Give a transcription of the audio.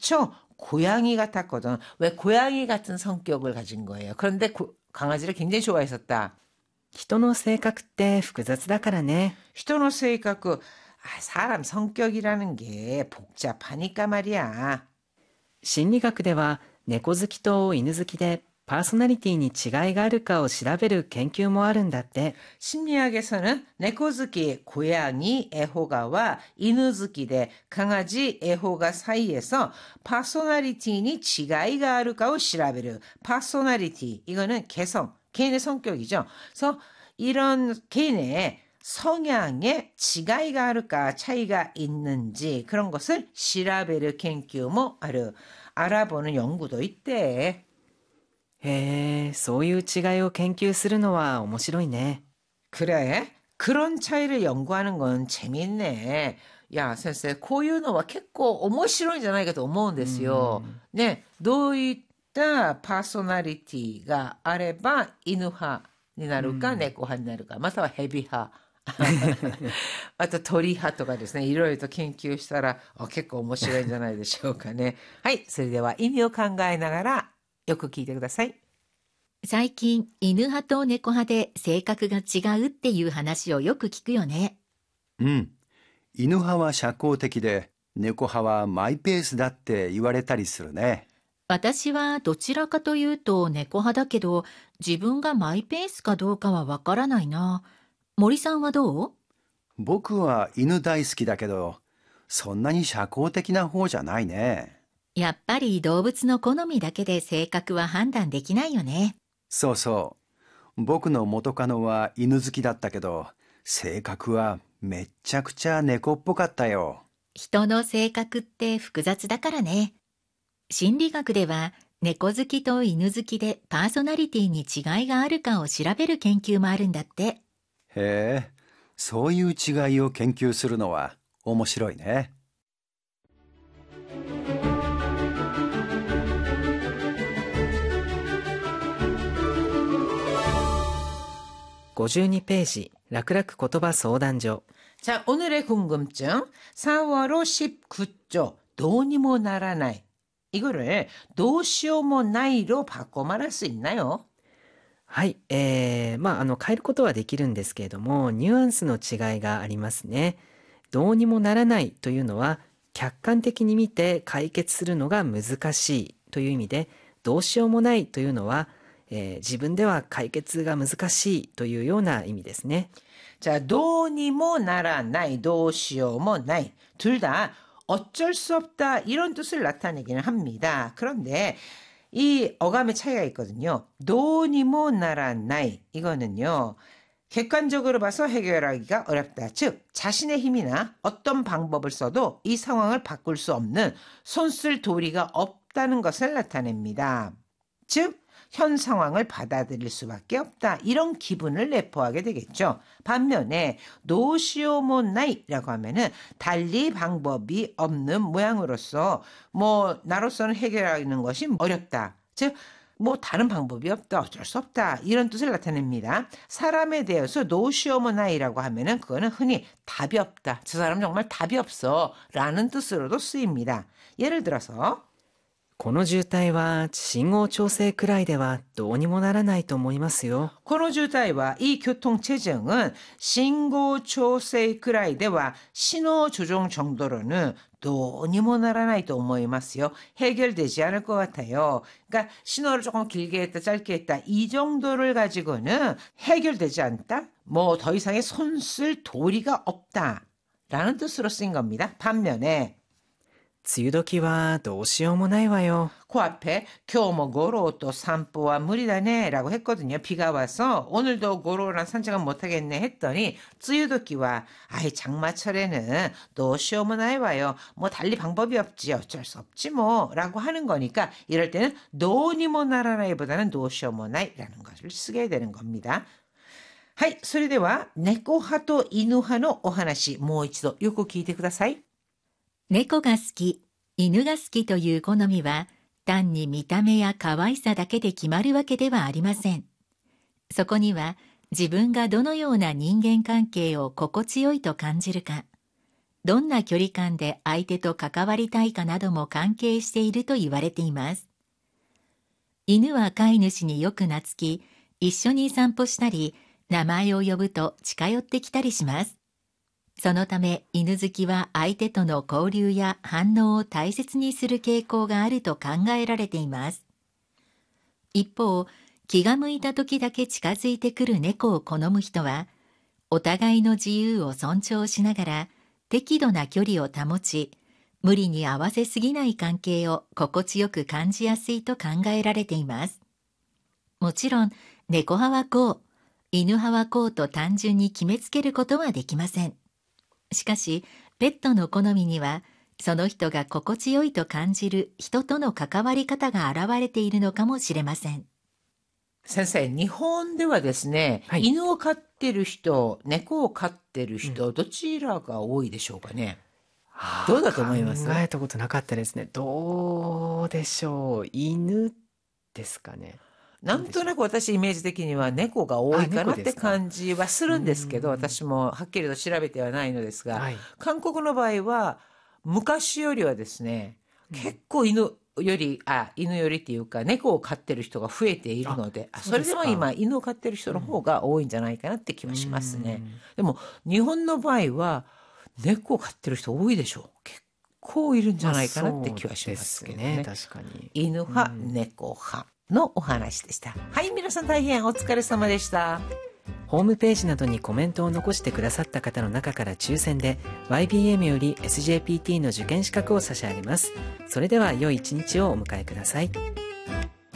그쵸? 고양이 같았거든. 왜 고양이 같은 성격을 가진 거예요. 그런데 강아지를 굉장히 좋아했었다. 人の性格って複雑だからね。 히토노 세이카쿠. 사람 성격이라는 게 복잡하니까 말이야. 心理学では猫好きと犬好きでパーソナリティに違いがあるかを調べる研究もあるんだって。 심리학에서는 네코즈키 고양이 애호가와 이누즈키 대 강아지 애호가 사이에서 파소나리티니 지가이가 아르까を 調べる 파소나리티 이거는 개성, 개인의 성격이죠. 그래서 이런 개인의 성향에 지가이가 아르까 차이가 있는지 그런 것을 調べる 研究もある 알아보는 연구도 있대. へえ、そういう違いを研究するのは面白いね。 그래? 그런 차이를 연구하는 건 재밌네. 야, 선생, こういうのは結構面白いんじゃないかと思うんですよ. 네, どういったパーソナリティがあれば犬派になるか猫派になるか、または蛇派。あと鳥派とかですね、いろいろと研究したら結構面白いんじゃないでしょうかね。はい、それでは意味を考えながらよく聞いてください。 最近、犬派と猫派で性格が違うっていう話をよく聞くよね。 うん。犬派は社交的で、猫派はマイペースだって言われたりするね。 私はどちらかというと猫派だけど、自分がマイペースかどうかはわからないな。森さんはどう？ 僕は犬大好きだけど、そんなに社交的な方じゃないね。 やっぱり動物の好みだけで性格は判断できないよね。 そうそう。僕の元カノは犬好きだったけど、性格はめっちゃくちゃ猫っぽかったよ。 人の性格って複雑だからね。心理学では猫好きと犬好きでパーソナリティに違いがあるかを調べる研究もあるんだって。 へえ、そういう違いを研究するのは面白いね。 52ページ、楽々言葉相談所。 자, 오늘의 궁금증 4월호 19조 도니모 나라나이 이거를 도시오모 나이로 바꿔 말할 수 있나요? はい、変えることはできるんですけれども、ニュアンスの違いがありますね。どうにもならないというのは、客観的に見て解決するのが難しいという意味で、どうしようもないというのは、自分では解決が難しいというような意味ですね。 자, 도니모 나라나이, 도시오모 나이 둘 다 어쩔 수 없다 이런 뜻을 나타내기는 합니다. 그런데 이 어감의 차이가 있거든요. 도니모 나라나이 이거는요. 객관적으로 봐서 해결하기가 어렵다. 즉 자신의 힘이나 어떤 방법을 써도 이 상황을 바꿀 수 없는 손쓸 도리가 없다는 것을 나타냅니다. 즉 현 상황을 받아들일 수밖에 없다. 이런 기분을 내포하게 되겠죠. 반면에 노시오모나이라고 하면은 달리 방법이 없는 모양으로서 나로서는 해결하는 것이 어렵다. 즉 다른 방법이 없다. 어쩔 수 없다. 이런 뜻을 나타냅니다. 사람에 대해서 노시오모나이라고 하면은 그거는 흔히 답이 없다. 저 사람 정말 답이 없어. 라는 뜻으로도 쓰입니다. 예를 들어서 この渋滞は信号調整くらいではどうにもならないと思いますよ。 この渋滞は이 교통체증은 신고 조세 くらいでは 신호 조정 정도로는 どうにもならないと思いますよ. 해결되지 않을 것 같아요. 그러니까 신호를 조금 길게 했다 짧게 했다 이 정도를 가지고는 해결되지 않다. 더 이상의 손쓸 도리가 없다. 라는 뜻으로 쓰인 겁니다. 반면에 梅雨時はどうしようもないわよ。 그 앞에 今日も 고로 또 산보와 무리다네 라고 했거든요. 비가 와서 오늘도 고로랑 산책은 못하겠네 했더니 梅雨時は 장마철에는 도시오모나이 와요. 달리 방법이 없지 어쩔 수 없지 라고 하는 거니까 이럴 때는 도니모나라나이보다는 도시오모나이라는 것을 쓰게 되는 겁니다. はい、それでは猫派と犬派のお話もう一度よく聞いてください。 猫が好き、犬が好きという好みは単に見た目や可愛さだけで決まるわけではありません。そこには自分がどのような人間関係を心地よいと感じるか、 どんな距離感で相手と関わりたいかなども関係していると言われています。犬は飼い主によく懐き、一緒に散歩したり、名前を呼ぶと近寄ってきたりします。そのため犬好きは相手との交流や反応を大切にする傾向があると考えられています。一方、気が向いた時だけ近づいてくる猫を好む人は、お互いの自由を尊重しながら適度な距離を保ち、無理に合わせすぎない関係を心地よく感じやすいと考えられています。もちろん、猫派はこう、犬派はこうと単純に決めつけることはできません。しかし、ペットの好みには、その人が心地よいと感じる人との関わり方が現れているのかもしれません。 先生、日本ではですね、 はい犬を飼ってる人、猫を飼ってる人、どちらが多いでしょうかね。どうだと思います？ 考えたことなかったですね。どうでしょう。犬ですかね。 なんとなく私イメージ的には猫が多いかなって感じはするんですけど、私もはっきりと調べてはないのですが、 はい。 韓国の場合は昔よりはですね、結構犬よりっていうか猫を飼ってる人が増えているので、それでも今犬を飼ってる人の方が多いんじゃないかなって気はしますね。でも日本の場合は猫を飼ってる人多いでしょう。結構いるんじゃないかなって気はしますけどね。 そうですね、確かに。 犬派、猫派のお話でした。はい、皆さん大変お疲れ様でした。 ホームページなどにコメントを残してくださった方の中から抽選で YBM より SJPT の受験資格を差し上げます。それでは良い一日をお迎えください。